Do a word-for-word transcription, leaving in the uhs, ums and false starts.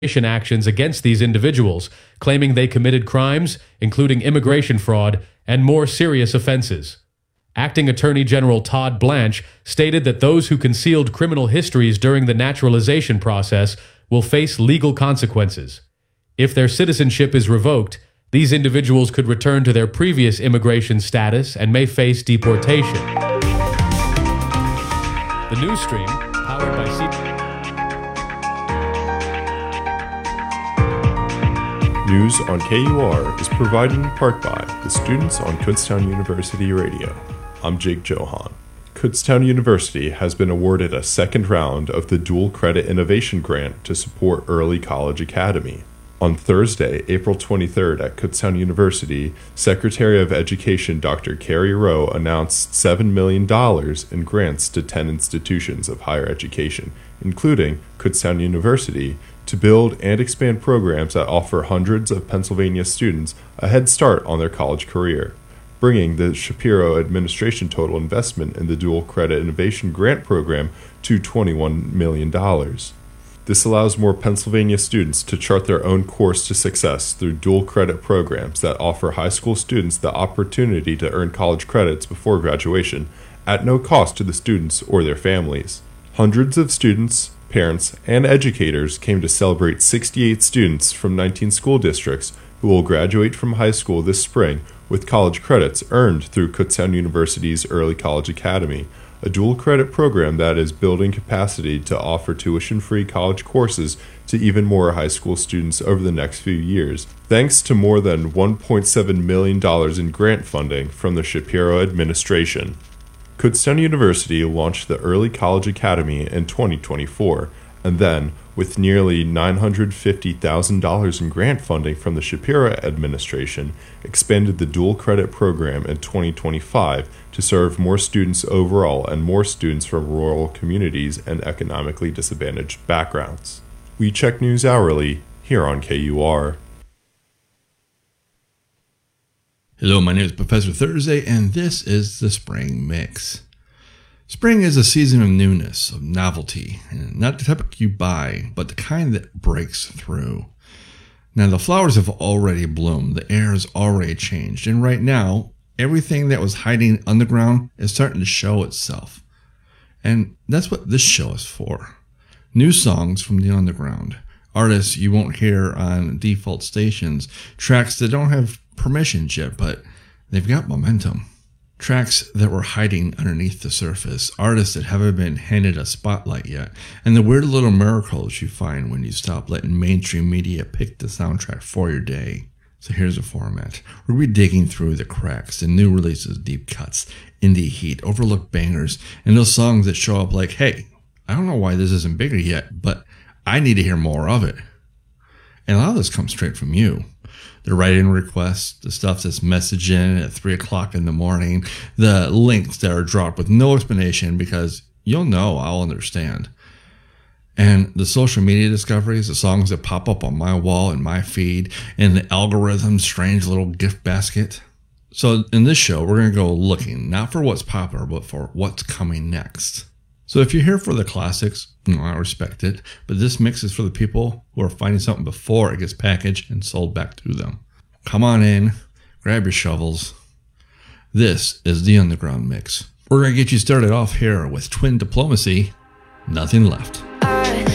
actions against these individuals, claiming they committed crimes, including immigration fraud and more serious offenses. Acting Attorney General Todd Blanche stated that those who concealed criminal histories during the naturalization process will face legal consequences. If their citizenship is revoked, these individuals could return to their previous immigration status and may face deportation. The news stream, powered by C. News on K U R is provided in part by the students on Kutztown University Radio. I'm Jake Johan. Kutztown University has been awarded a second round of the Dual Credit Innovation Grant to support Early College Academy. On Thursday, April twenty-third at Kutztown University, Secretary of Education Doctor Carrie Rowe announced seven million dollars in grants to ten institutions of higher education, including Kutztown University, to build and expand programs that offer hundreds of Pennsylvania students a head start on their college career, bringing the Shapiro administration total investment in the Dual Credit Innovation Grant Program to twenty-one million dollars. This allows more Pennsylvania students to chart their own course to success through dual credit programs that offer high school students the opportunity to earn college credits before graduation at no cost to the students or their families. Hundreds of students, parents, and educators came to celebrate sixty-eight students from nineteen school districts who will graduate from high school this spring with college credits earned through Kutztown University's Early College Academy, a dual credit program that is building capacity to offer tuition-free college courses to even more high school students over the next few years, thanks to more than one point seven million dollars in grant funding from the Shapiro administration. Kutztown University launched the Early College Academy in twenty twenty-four, and then, with nearly nine hundred fifty thousand dollars in grant funding from the Shapiro administration, expanded the dual credit program in twenty twenty-five to serve more students overall and more students from rural communities and economically disadvantaged backgrounds. We check news hourly here on K U R. Hello, my name is Professor Thursday, and this is the Spring Mix. Spring is a season of newness, of novelty, and not the type you buy, but the kind that breaks through. Now, the flowers have already bloomed, the air has already changed, and right now, everything that was hiding underground is starting to show itself. And that's what this show is for. New songs from the underground, artists you won't hear on default stations, tracks that don't have permissions yet, but they've got momentum. Tracks that were hiding underneath the surface, artists that haven't been handed a spotlight yet, and the weird little miracles you find when you stop letting mainstream media pick the soundtrack for your day. So here's the format. We'll be digging through the cracks, the new releases, deep cuts, indie heat, overlooked bangers, and those songs that show up like, hey, I don't know why this isn't bigger yet, but I need to hear more of it. And a lot of this comes straight from you. The write-in requests, the stuff that's messaged in at three o'clock in the morning, the links that are dropped with no explanation because you'll know, I'll understand. And the social media discoveries, the songs that pop up on my wall and my feed, and the algorithm's strange little gift basket. So in this show, we're going to go looking, not for what's popular, but for what's coming next. So if you're here for the classics, you know, I respect it, but this mix is for the people who are finding something before it gets packaged and sold back to them. Come on in, grab your shovels. This is the Underground Mix. We're going to get you started off here with Twin Diplomacy, Nothing Left.